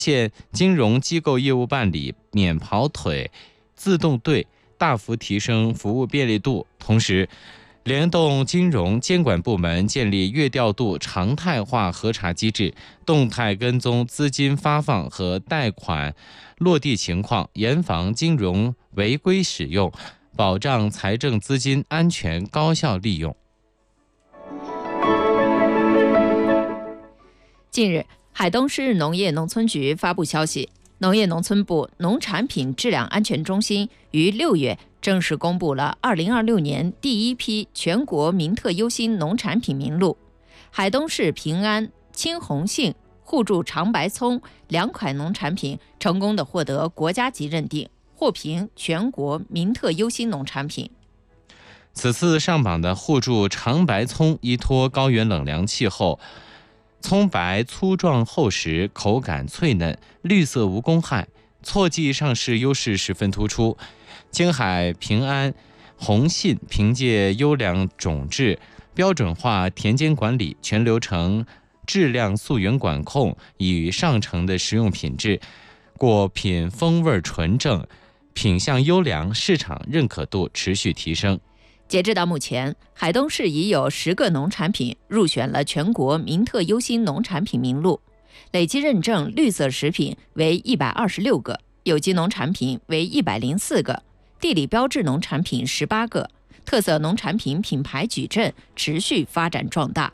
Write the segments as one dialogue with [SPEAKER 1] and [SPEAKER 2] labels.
[SPEAKER 1] 现金融机构业务办理免跑腿自动兑，大幅提升服务便利度。同时，联动金融监管部门建立月调度常态化核查机制，动态跟踪资金发放和贷款落地情况，严防金融违规使用，保障财政资金安全高效利用。
[SPEAKER 2] 近日，海东市农业农村局发布消息，农业农村部农产品质量安全中心于6月正式公布了2026年第一批全国名特优新农产品名录。海东市平安、青红杏、互助长白葱2款农产品成功地获得国家级认定，获评全国名特优新农产品。
[SPEAKER 1] 此次上榜的互助长白葱依托高原冷凉气候，葱白粗壮厚实，口感脆嫩，绿色无公害，错季上市优势十分突出。青海平安红杏凭借优良种质、标准化田间管理、全流程质量溯源管控与上乘的食用品质，果品风味纯正，品相优良，市场认可度持续提升。
[SPEAKER 2] 截至到目前，海东市已有10个农产品入选了全国名特优新农产品名录，累计认证绿色食品为126个，有机农产品为104个，地理标志农产品18个，特色农产品品牌矩阵持续发展壮大。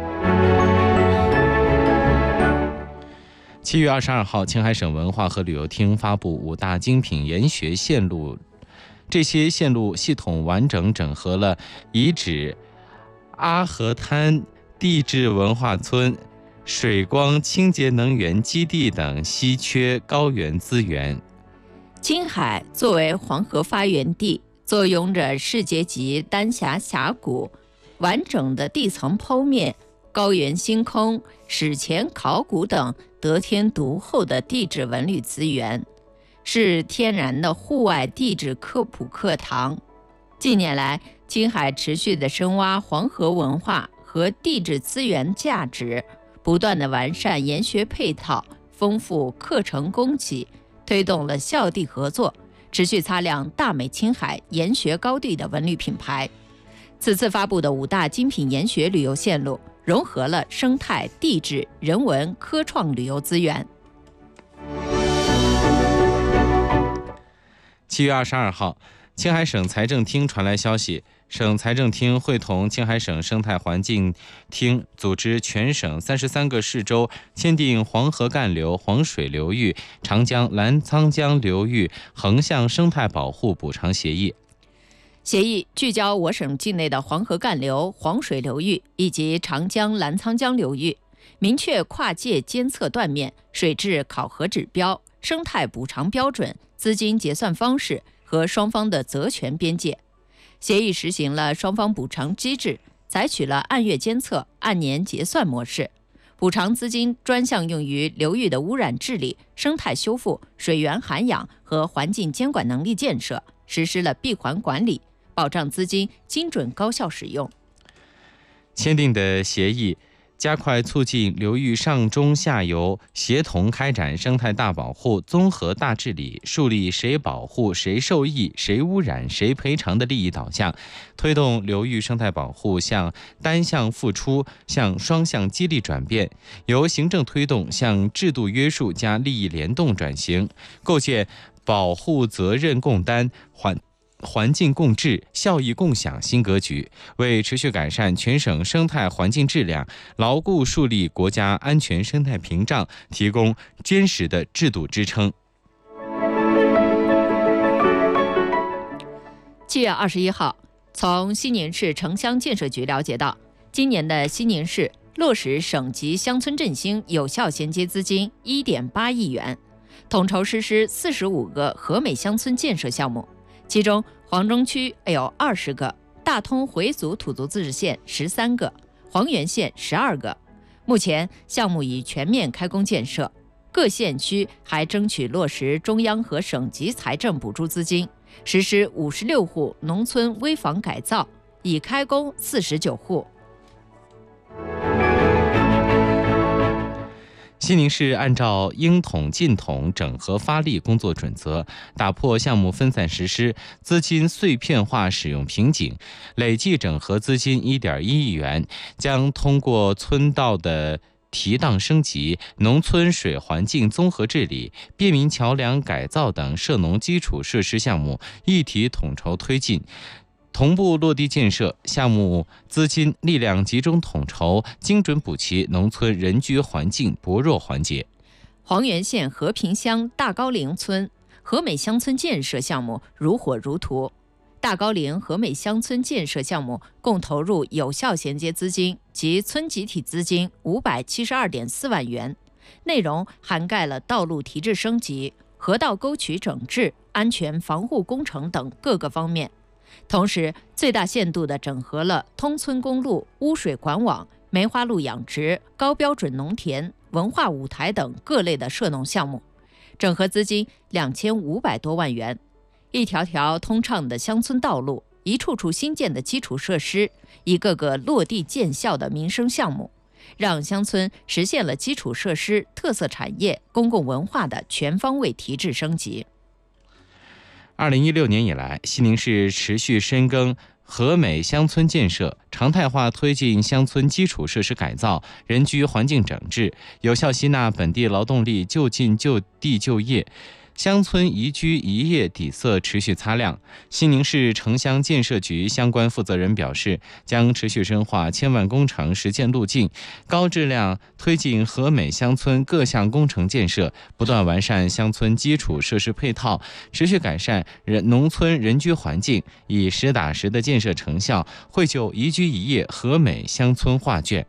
[SPEAKER 1] 7月22号，青海省文化和旅游厅发布5大精品研学线路，这些线路系统完整整合了遗址阿河滩地质文化村、水光清洁能源基地等稀缺高原资源。
[SPEAKER 2] 青海作为黄河发源地，坐拥着世界级丹霞峡谷、完整的地层剖面、高原星空、史前考古等得天独厚的地质文旅资源，是天然的户外地质科普课堂。近年来，青海持续地深挖黄河文化和地质资源价值，不断地完善研学配套，丰富课程供给，推动了校地合作，持续擦亮大美青海研学高地的文旅品牌。此次发布的5大精品研学旅游线路，融合了生态、地质、人文、科创旅游资源。
[SPEAKER 1] 7月22号，青海省财政厅传来消息，省财政厅会同青海省生态环境厅组织全省33个市州签订黄河干流、黄水流域、长江、澜沧江流域横向生态保护补偿协议。
[SPEAKER 2] 协议聚焦我省境内的黄河干流、黄水流域以及长江、澜沧江流域，明确跨界监测断面、水质考核指标、生态补偿标准、资金结算方式和双方的责权边界。协议实行了双方补偿机制，采取了按月监测、按年结算模式。补偿资金专项用于流域的污染治理、生态修复、水源涵养和环境监管能力建设，实施了闭环管理，保障资金精准高效使用。
[SPEAKER 1] 签订的协议加快促进流域上中下游协同开展生态大保护、综合大治理，树立谁保护、谁受益、谁污染、谁赔偿的利益导向，推动流域生态保护向单向付出、向双向激励转变，由行政推动向制度约束加利益联动转型，构建保护责任共担、环境共治、效益共享新格局，为持续改善全省生态环境质量、牢固树立国家安全生态屏障提供坚实的制度支撑。
[SPEAKER 2] 7月21号，从西宁市城乡建设局了解到，今年的西宁市落实省级乡村振兴有效衔接资金1.8亿元，统筹实施45个和美乡村建设项目，其中黄中区有20个，大通回族土族自治县13个，黄原县12个。目前项目已全面开工建设，各县区还争取落实中央和省级财政补助资金，实施56户农村危房改造，已开工49户。
[SPEAKER 1] 西宁市按照应统尽统整合发力工作准则，打破项目分散实施、资金碎片化使用瓶颈，累计整合资金1.1亿元，将通过村道的提档升级、农村水环境综合治理、便民桥梁改造等涉农基础设施项目一体统筹推进，同步落地建设，项目资金力量集中统筹，精准补齐农村人居环境薄弱环节。
[SPEAKER 2] 黄原县和平乡大高陵村和美乡村建设项目如火如荼。大高陵和美乡村建设项目共投入有效衔接资金及村集体资金572.4万元，内容涵盖了道路提质升级、河道沟渠整治、安全防护工程等各个方面。同时，最大限度地整合了通村公路、污水管网、梅花鹿养殖、高标准农田、文化舞台等各类的涉农项目，整合资金2500多万元。一条条通畅的乡村道路，一处处新建的基础设施，一个个落地见效的民生项目，让乡村实现了基础设施、特色产业、公共文化的全方位提质升级。
[SPEAKER 1] 2016年以来，西宁市持续深耕和美乡村建设，常态化推进乡村基础设施改造、人居环境整治，有效吸纳本地劳动力就近就地就业。乡村宜居宜业底色持续擦亮。西宁市城乡建设局相关负责人表示，将持续深化千万工程实践路径，高质量推进和美乡村各项工程建设，不断完善乡村基础设施配套，持续改善农村人居环境，以实打实的建设成效绘就宜居宜业和美乡村画卷。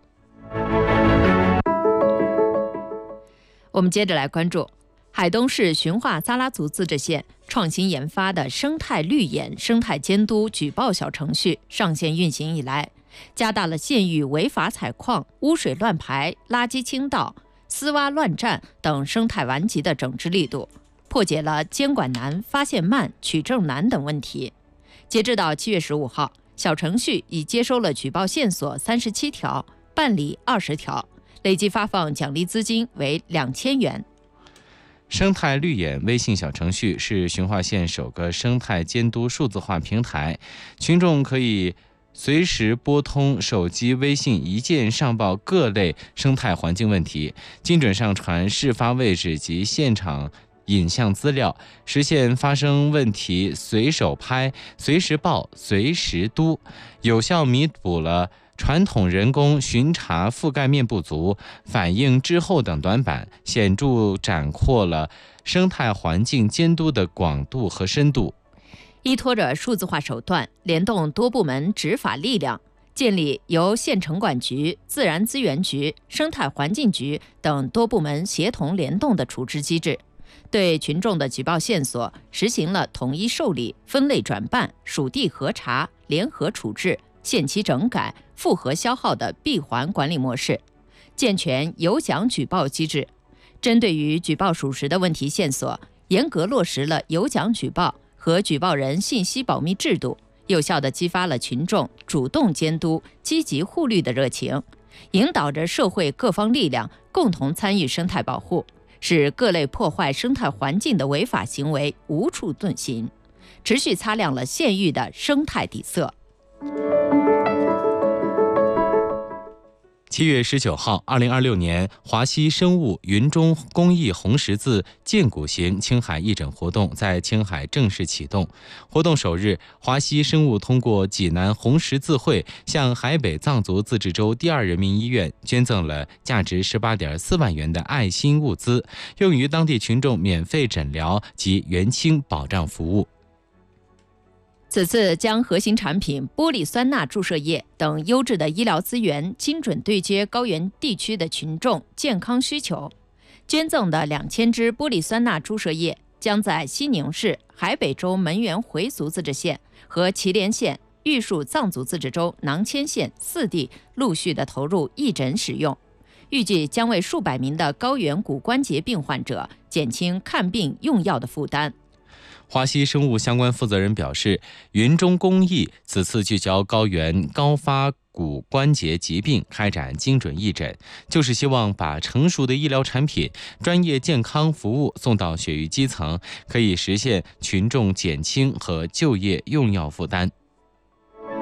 [SPEAKER 2] 我们接着来关注海东市循化扎拉族自治县创新研发的生态绿眼生态监督举报小程序上线运行以来，加大了县域违法采矿、污水乱排、垃圾倾倒、私挖乱占等生态顽疾的整治力度，破解了监管难、发现慢、取证难等问题。截至到7月15号，小程序已接收了举报线索37条，办理20条，累计发放奖励资金为2000元。
[SPEAKER 1] 生态绿眼微信小程序是循化县首个生态监督数字化平台，群众可以随时拨通手机微信一键上报各类生态环境问题，精准上传事发位置及现场影像资料，实现发生问题随手拍、随时报、随时督，有效弥补了传统人工巡查覆盖面不足、反应滞后等短板，显著展扩了生态环境监督的广度和深度。
[SPEAKER 2] 依托着数字化手段，联动多部门执法力量，建立由县城管局、自然资源局、生态环境局等多部门协同联动的处置机制，对群众的举报线索实行了统一受理、分类转办、属地核查、联合处置、限期整改、复核消耗的闭环管理模式，健全有奖举报机制。针对于举报属实的问题线索，严格落实了有奖举报和举报人信息保密制度，有效地激发了群众主动监督、积极护绿的热情，引导着社会各方力量共同参与生态保护，使各类破坏生态环境的违法行为无处遁形，持续擦亮了县域的生态底色。
[SPEAKER 1] 7月19号，2026年华西生物云中公益红十字荐骨型青海义诊活动在青海正式启动。活动首日，华西生物通过济南红十字会向海北藏族自治州第2人民医院捐赠了价值18.4万元的爱心物资，用于当地群众免费诊疗及元清保障服务。
[SPEAKER 2] 此次将核心产品玻璃酸钠注射液等优质的医疗资源精准对接高原地区的群众健康需求。捐赠的2000支玻璃酸钠注射液将在西宁市、海北州门源回族自治县和祁连县、玉树藏族自治州囊谦县4地陆续的投入义诊使用，预计将为数百名的高原骨关节病患者减轻看病用药的负担。
[SPEAKER 1] 华西生物相关负责人表示，云中公益此次聚焦高原高发骨关节疾病开展精准义诊，就是希望把成熟的医疗产品、专业健康服务送到血域基层，可以实现群众减轻和就业用药负担。